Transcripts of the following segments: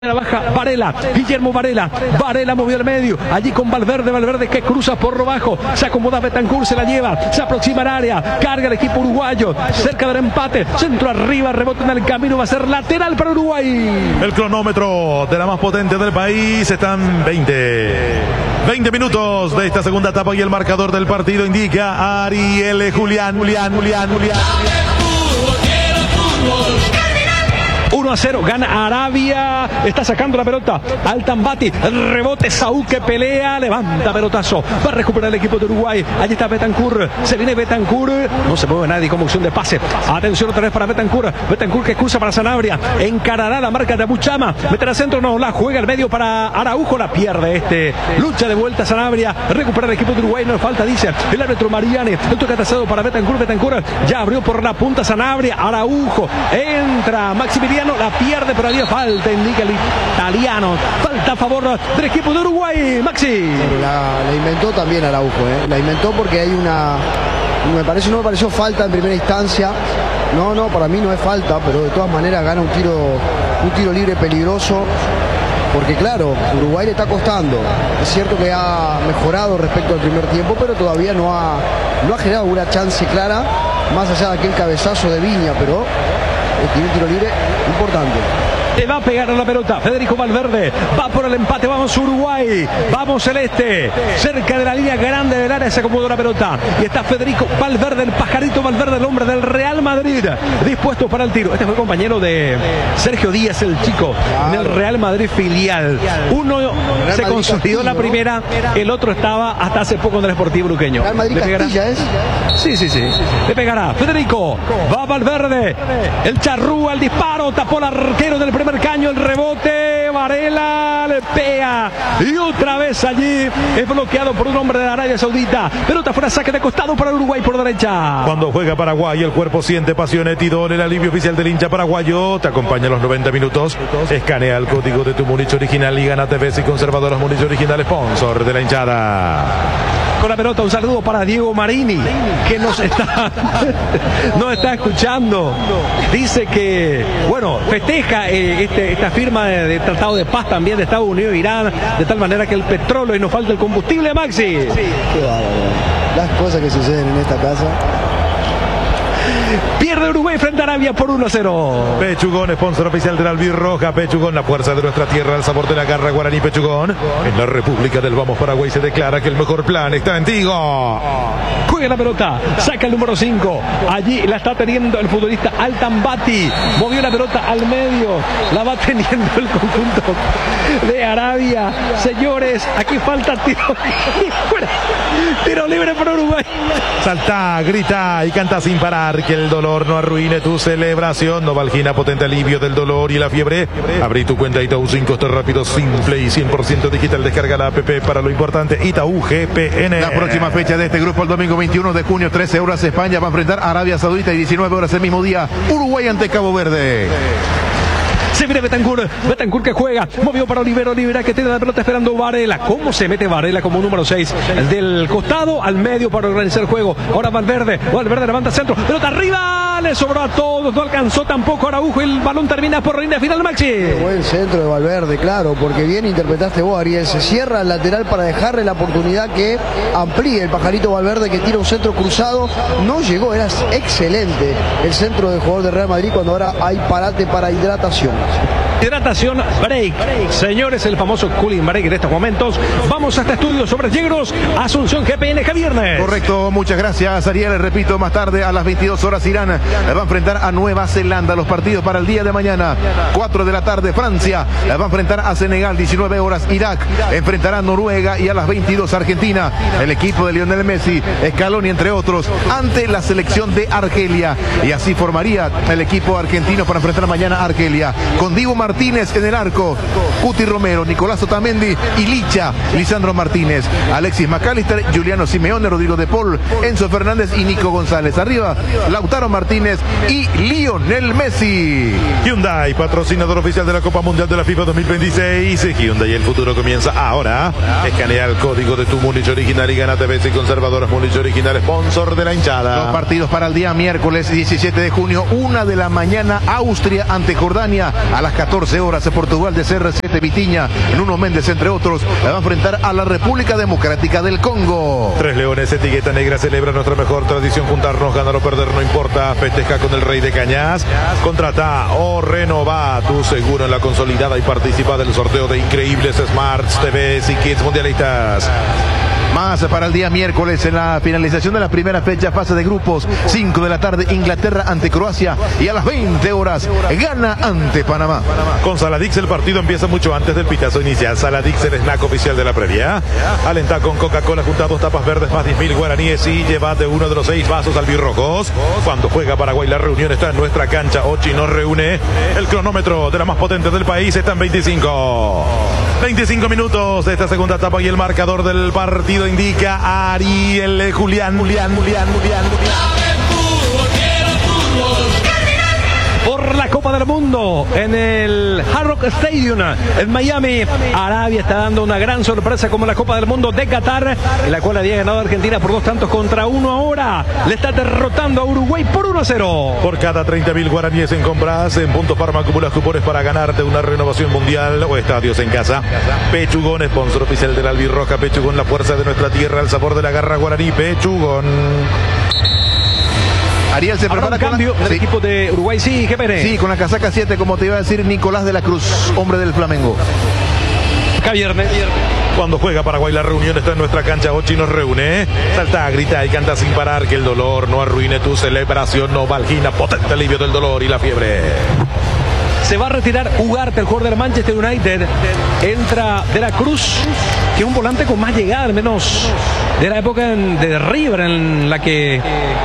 La baja Varela, Guillermo Varela movió al medio, allí con Valverde que cruza por lo bajo, se acomoda Betancur, se la lleva, se aproxima al área, carga el equipo uruguayo, cerca del empate, centro arriba, rebote en el camino, va a ser lateral para Uruguay. El cronómetro de la más potente del país, están 20 minutos de esta segunda etapa y el marcador del partido indica Ariel Julián. 1-0, gana Arabia, está sacando la pelota Altambati, el rebote, Saúl que pelea, levanta pelotazo, va a recuperar el equipo de Uruguay, allí está Betancur, se viene Betancur, no se mueve nadie como opción de pase, atención otra vez para Betancur que cruza para Sanabria, encarará la marca de Abuchama, meterá centro, no, la juega al medio para Araujo, la pierde lucha de vuelta Sanabria, recupera el equipo de Uruguay, no falta, dice el árbitro Mariani, el toque atrasado para Betancur ya abrió por la punta Sanabria, Araujo, entra Maximiliano, la pierde, pero había falta, indica el italiano, falta a favor del equipo de Uruguay, Maxi. La inventó también Araujo, la inventó porque hay no me pareció falta en primera instancia, no, para mí no es falta, pero de todas maneras gana un tiro libre peligroso, porque claro, Uruguay le está costando, es cierto que ha mejorado respecto al primer tiempo, pero todavía no ha generado una chance clara, más allá de aquel cabezazo de Viña, pero tiene un tiro libre importante. Le va a pegar a la pelota Federico Valverde, va por el empate, vamos Uruguay, vamos Celeste, cerca de la línea grande del área se acomodó la pelota y está Federico Valverde, el pajarito Valverde, el hombre del Real Madrid, dispuesto para el tiro. Este fue compañero de Sergio Díaz, el chico, en el Real Madrid filial. Uno se consolidó la primera, el otro estaba hasta hace poco en el Sportivo Luqueño. Real Madrid Castilla es. Sí, le pegará Federico, va Valverde, el charrúa, el disparo, tapó el arquero del primer caño, el rebote, Varela le pega y otra vez allí es bloqueado por un hombre de Arabia Saudita, pelota fuera, saque de costado para Uruguay por derecha. Cuando juega Paraguay el cuerpo siente pasión, Etidol, el alivio oficial del hincha paraguayo, te acompaña los 90 minutos, escanea el código de tu Munich original y gana TVs y conservadoras Munich original, sponsor de la hinchada. Con la pelota, un saludo para Diego Marini, que nos está escuchando. Dice que, bueno, festeja esta firma de tratado de paz también de Estados Unidos e Irán, de tal manera que el petróleo y nos falta el combustible, Maxi. Qué bárbaro. Las cosas que suceden en esta casa. Pierde Uruguay frente a Arabia por 1-0. Pechugón, sponsor oficial de la Albirroja. Pechugón, la fuerza de nuestra tierra, el sabor de la garra guaraní. Pechugón. En la República del Vamos Paraguay se declara que el mejor plan está en Tigo. Juega la pelota, saca el número 5. Allí la está teniendo el futbolista Altambati. Movió la pelota al medio. La va teniendo el conjunto de Arabia. Señores, aquí falta tiro libre para Uruguay. Salta, grita y canta sin parar, que el dolor no arruine tu celebración. Novalgina, potente alivio del dolor y la fiebre. Abrí tu cuenta Itaú sin costo rápido, simple y 100% digital. Descarga la app para lo importante. Itaú GPN. La próxima fecha de este grupo, el domingo 21 de junio, 13 horas, España va a enfrentar a Arabia Saudita y 19 horas el mismo día, Uruguay ante Cabo Verde. Se viene Betancur que juega, movió para Olivera que tiene la pelota esperando Varela. ¿Cómo se mete Varela como número 6? Del costado al medio para organizar el juego. Ahora Valverde levanta centro, pelota arriba, le sobró a todos, no alcanzó tampoco Araujo y el balón termina por línea final, Maxi. Qué buen centro de Valverde, claro, porque bien interpretaste vos, Ariel. Se cierra el lateral para dejarle la oportunidad que amplíe el pajarito Valverde, que tira un centro cruzado. No llegó, era excelente el centro del jugador de Real Madrid cuando ahora hay parate para hidratación. Hidratación break. Señores, el famoso cooling break en estos momentos. Vamos a este estudio sobre Yegros, Asunción GPN, Javiernes. Correcto, muchas gracias, Ariel. Repito, más tarde a las 22 horas Irán va a enfrentar a Nueva Zelanda. Los partidos para el día de mañana, 4 de la tarde Francia va a enfrentar a Senegal, 19 horas Irak enfrentará a Noruega y a las 22 Argentina. El equipo de Lionel Messi, Scaloni entre otros, ante la selección de Argelia. Y así formaría el equipo argentino para enfrentar mañana a Argelia, con Diego Martínez en el arco, Cuti Romero, Nicolás Otamendi y Licha, Lisandro Martínez, Alexis McAllister, Juliano Simeone, Rodrigo de Paul, Enzo Fernández y Nico González. Arriba, Lautaro Martínez y Lionel Messi. Hyundai, patrocinador oficial de la Copa Mundial de la FIFA 2026. Hyundai, el futuro comienza ahora. Escanea el código de tu Munich original y gana TVs y conservadoras Munich original, sponsor de la hinchada. Los partidos para el día miércoles 17 de junio, 1 de la mañana, Austria ante Jordania, a las 14 14 horas, Portugal de CR7, Vitinha, Nuno Méndez, entre otros, va a enfrentar a la República Democrática del Congo. 3 leones, etiqueta negra, celebra nuestra mejor tradición, juntarnos, ganar o perder no importa, festeja con el Rey de Cañas, contrata o renová tu seguro en la consolidada y participa del sorteo de increíbles Smarts, TVs y kits mundialistas. Más para el día miércoles en la finalización de la primera fecha, fase de grupos, 5 de la tarde, Inglaterra ante Croacia y a las 20 horas, Ghana ante Panamá. Con Saladix el partido empieza mucho antes del pitazo inicial. Saladix, el snack oficial de la previa. Alentá con Coca-Cola junto a 2 tapas verdes más 10.000 guaraníes y llévate uno de los 6 vasos albirrojos. Cuando juega Paraguay, la reunión está en nuestra cancha. Ochi nos reúne. El cronómetro de la más potente del país está en 25. 25 minutos de esta segunda etapa y el marcador del partido indica a Ariel Julián. Por la Copa del Mundo en el Hard Rock Stadium en Miami, Arabia está dando una gran sorpresa como la Copa del Mundo de Qatar, en la cual había ganado Argentina por 2-1 ahora. Le está derrotando a Uruguay por 1-0. Por cada 30.000 guaraníes en compras, en Punto Farma acumulas cupones para ganarte una renovación mundial o estadios en casa. Pechugón, sponsor oficial de la albirroja. Pechugón, la fuerza de nuestra tierra, el sabor de la garra guaraní. Pechugón. Ariel se prepara un cambio del equipo de Uruguay. Sí, qué pene. Sí, con la casaca 7, como te iba a decir, Nicolás de la Cruz, hombre del Flamengo. Viernes. Cuando juega Paraguay, la reunión está en nuestra cancha. Ochi nos reúne. Salta, grita y canta sin parar, que el dolor no arruine tu celebración. Novalgina, potente alivio del dolor y la fiebre. Se va a retirar Ugarte, el jugador del Manchester United. Entra De la Cruz, que es un volante con más llegada, al menos de la época de River, en la que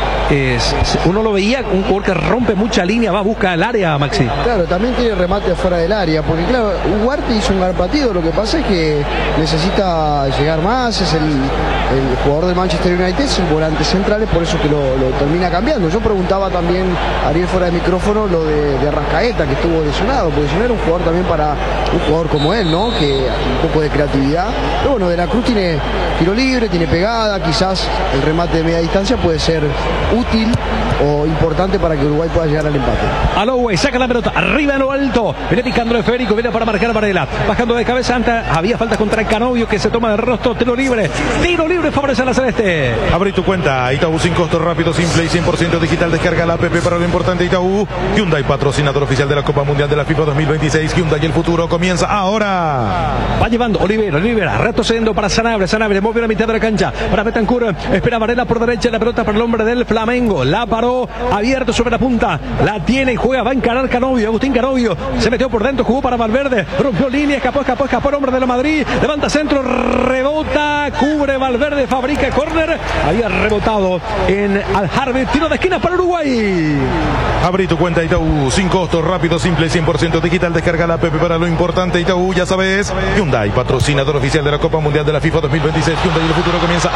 uno lo veía, un jugador que rompe mucha línea, va a buscar el área, Maxi. Claro, también tiene remate fuera del área, porque claro, Ugarte hizo un gran partido, lo que pasa es que necesita llegar más, es el jugador del Manchester United, es un volante central, es por eso que lo termina cambiando. Yo preguntaba también, Ariel, fuera de micrófono, lo de Arrascaeta, que estuvo lesionado, porque si no era un jugador también para un jugador como él, ¿no? Que un poco de creatividad. Pero bueno, De la Cruz tiene tiro libre, tiene pegada, quizás el remate de media distancia puede ser útil o importante para que Uruguay pueda llegar al empate. Aloway saca la pelota, arriba en lo alto, viene picándole Federico, viene para marcar Varela, bajando de cabeza, había falta contra el Canovio, que se toma de rostro, tiro libre favorece a la Celeste. Abrí tu cuenta, Itaú sin costo, rápido, simple y 100% digital. Descarga la app para lo importante. Itaú, Hyundai, patrocinador oficial de la Copa Mundial de la FIFA 2026. Hyundai, el futuro comienza ahora. Va llevando Olivera, retrocediendo para Sanabria, movió la mitad de la cancha para Betancur, espera Varela por derecha, la pelota para el hombre del Flamengo, la paró, abierto sobre la punta, la tiene y juega, va a encarar Canovio, Agustín Canovio, se metió por dentro, jugó para Valverde, rompió línea, escapó el hombre de la Madrid, levanta centro, rebota, cubre Valverde, fabrica córner, había rebotado en Al-Harbi, tiro de esquina para Uruguay. Abrí tu cuenta Itaú, sin costo, rápido, simple, 100% digital. Descarga la app para lo importante. Itaú, ya sabes. Hyundai, patrocinador oficial de la Copa Mundial de la FIFA 2026. Hyundai, el futuro comienza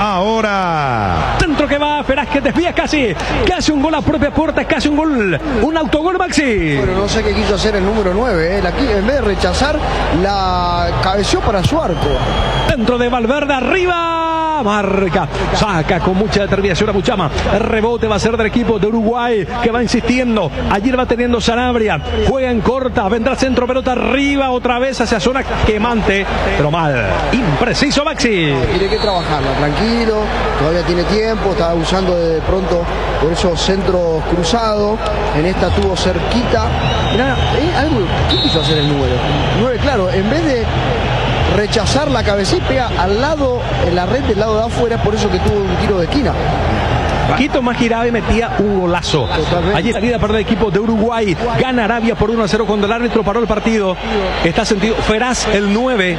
ahora. Centro que va, Velázquez desvía casi un gol a propia puerta, casi un gol, un autogol, Maxi. Bueno, no sé qué quiso hacer el número 9, Aquí, en vez de rechazar, la cabeció para su arco. Dentro de Valverde, arriba, marca, saca con mucha determinación a Buchama, el rebote va a ser del equipo de Uruguay, que va insistiendo, ayer va teniendo Sanabria, juega en corta, vendrá centro, pelota arriba, otra vez hacia zona quemante, pero mal, impreciso, Maxi. Tiene que trabajarla, tranquilo, todavía tiene tiempo, está usando de pronto por esos centros cruzados, en esta tuvo cerquita, mirá, ¿qué quiso hacer el número? 9, claro, en vez de rechazar la cabecita, pega al lado, en la red del lado de afuera, por eso que tuvo un tiro de esquina. Quito más giraba y metía un golazo. Totalmente. Allí salida para el equipo de Uruguay. Gana Arabia por 1-0 cuando el árbitro paró el partido. Está sentido Feraz, el 9.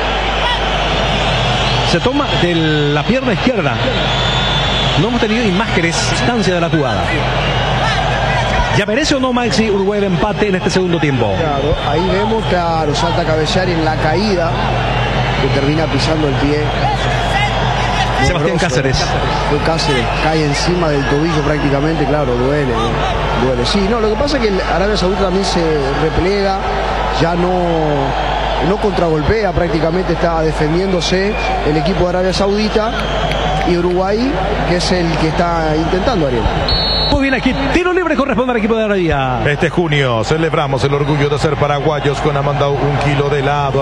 Se toma de la pierna izquierda. No hemos tenido imágenes, distancia de la jugada. ¿Ya merece o no, Maxi, Uruguay el empate en este segundo tiempo? Claro, ahí vemos, claro, salta a cabecear en la caída, que termina pisando el pie. Sebastián Cáceres. Fue Cáceres, cae encima del tobillo prácticamente, claro, duele. Sí, no, lo que pasa es que el Arabia Saudita también se replega, ya no contragolpea, prácticamente está defendiéndose el equipo de Arabia Saudita, y Uruguay, que es el que está intentando, Ariel. Muy bien aquí. Tiro libre corresponde al equipo de Arabia. Este junio celebramos el orgullo de ser paraguayos con Amanda 1 kilo de helado.